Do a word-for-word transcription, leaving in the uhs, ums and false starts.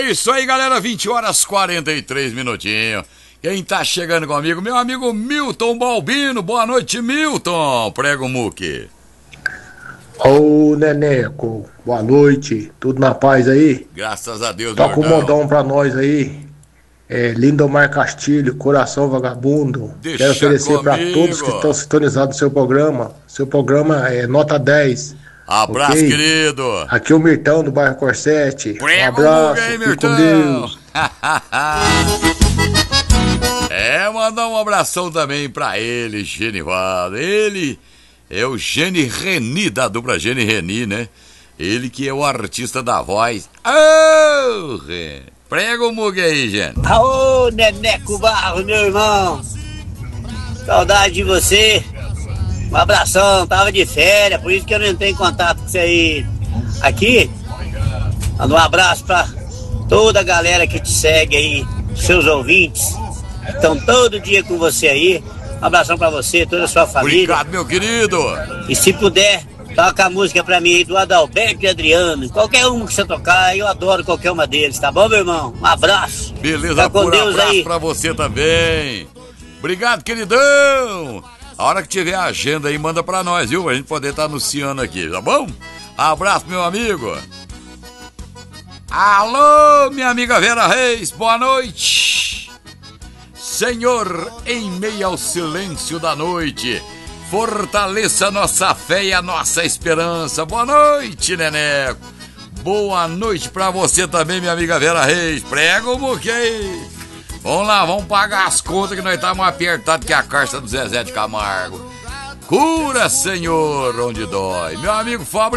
Isso aí, galera, vinte horas e quarenta e três minutinhos. Quem tá chegando comigo? Meu amigo Milton Balbino. Boa noite, Milton. Prega o muque. Ô, Neneco, boa noite. Tudo na paz aí? Graças a Deus, Toca meu um irmão. modão pra nós aí. É, Lindomar Castilho, Coração Vagabundo. Deixa Quero oferecer pra comigo. todos que estão sintonizados no seu programa. Seu programa é nota dez. Abraço, ok? querido. Aqui é o Mirtão do bairro Corsete. Um Prega o abraço, muque aí, fique Mirtão. com Deus. É, mandar um abração também pra ele, Genivaldo. Ele é o Gene Reni, da dupla Gene Reni, né? Ele que é o artista da voz. Oh, Ren. Prega o mugue aí, Gene. Aô, Neneco Barro, meu irmão. Saudade de você. Um abração, tava de férias, por isso que eu não entrei em contato com você aí. Aqui, manda um abraço pra toda a galera que te segue aí, seus ouvintes, que estão todo dia com você aí. Um abração pra você, toda a sua família. Obrigado, meu querido. E se puder, toca a música pra mim aí do Adalberto e Adriano. Qualquer uma que você tocar, eu adoro qualquer uma deles, tá bom, meu irmão? Um abraço. Beleza, Fica com por Deus abraço aí. pra você também. Obrigado, queridão. A hora que tiver a agenda aí, manda pra nós, viu? Pra gente poder estar anunciando aqui, tá bom? Abraço, meu amigo. Alô, minha amiga Vera Reis, boa noite. Senhor, em meio ao silêncio da noite, fortaleça a nossa fé e a nossa esperança. Boa noite, Neneco. Boa noite pra você também, minha amiga Vera Reis. Prega o muque aí. Vamos lá, vamos pagar as contas que nós estamos apertados que a carça do Zezé de Camargo. Cura, Senhor, onde dói. Meu amigo Fábio